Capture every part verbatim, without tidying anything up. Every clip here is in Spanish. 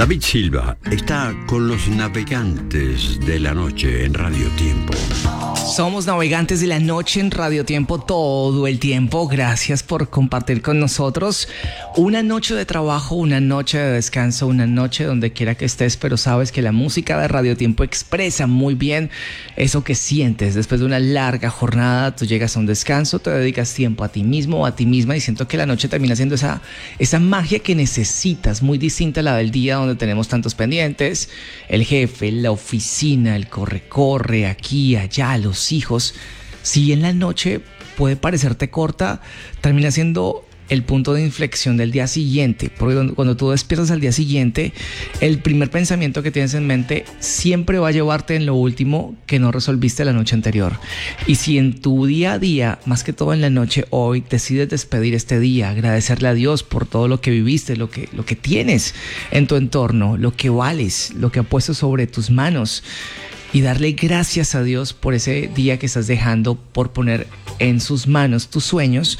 David Silva está con los navegantes de la noche en Radio Tiempo. Somos navegantes de la noche en Radio Tiempo todo el tiempo. Gracias por compartir con nosotros una noche de trabajo, una noche de descanso, una noche donde quiera que estés, pero sabes que la música de Radio Tiempo expresa muy bien eso que sientes. Después de una larga jornada, tú llegas a un descanso, te dedicas tiempo a ti mismo o a ti misma y siento que la noche termina siendo esa, esa magia que necesitas, muy distinta a la del día donde tenemos tantos pendientes, el jefe, la oficina, el corre-corre, aquí, allá, los hijos. Si en la noche puede parecerte corta, termina siendo el punto de inflexión del día siguiente, porque cuando tú despiertas al día siguiente, el primer pensamiento que tienes en mente siempre va a llevarte en lo último que no resolviste la noche anterior. Y si en tu día a día, más que todo en la noche hoy, decides despedir este día, agradecerle a Dios por todo lo que viviste, lo que, lo que tienes en tu entorno, lo que vales, lo que ha puesto sobre tus manos, y darle gracias a Dios por ese día que estás dejando, por poner en sus manos tus sueños,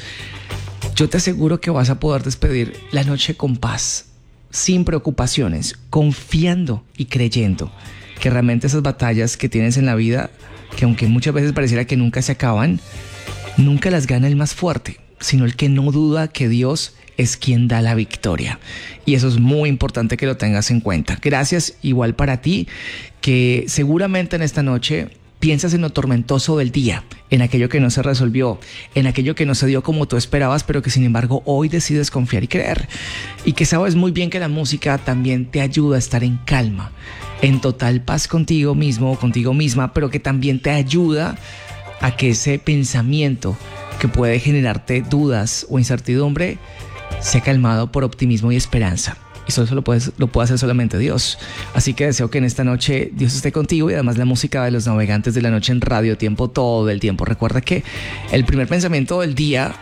yo te aseguro que vas a poder despedir la noche con paz, sin preocupaciones, confiando y creyendo que realmente esas batallas que tienes en la vida, que aunque muchas veces pareciera que nunca se acaban, nunca las gana el más fuerte, sino el que no duda que Dios es quien da la victoria. Y eso es muy importante que lo tengas en cuenta. Gracias igual para ti, que seguramente en esta noche piensas en lo tormentoso del día, en aquello que no se resolvió, en aquello que no se dio como tú esperabas, pero que sin embargo hoy decides confiar y creer. Y que sabes muy bien que la música también te ayuda a estar en calma, en total paz contigo mismo o contigo misma, pero que también te ayuda a que ese pensamiento que puede generarte dudas o incertidumbre sea calmado por optimismo y esperanza. Y eso lo, puedes, lo puede hacer solamente Dios. Así que deseo que en esta noche Dios esté contigo, y además la música de los navegantes de la noche en Radio Tiempo todo el tiempo. Recuerda que el primer pensamiento del día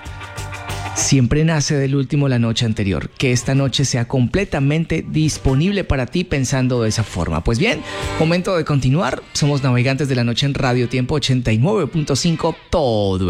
siempre nace del último la noche anterior. Que esta noche sea completamente disponible para ti pensando de esa forma. Pues bien, momento de continuar. Somos navegantes de la noche en Radio Tiempo ochenta y nueve punto cinco todo el